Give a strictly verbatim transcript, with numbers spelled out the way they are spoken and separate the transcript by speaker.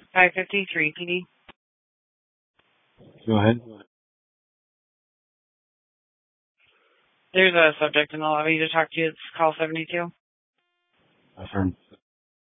Speaker 1: five fifty-three P D.
Speaker 2: Go ahead.
Speaker 1: There's a subject in the lobby to talk to you. It's call seventy-two.
Speaker 2: Affirm.